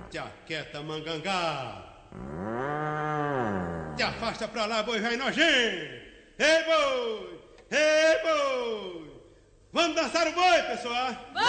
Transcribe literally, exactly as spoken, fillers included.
Te aquieta, mangangá. Te afasta pra lá, boi velho nojento. Ei, boi! Ei, boi! Vamos dançar o boi, pessoal! Vamos!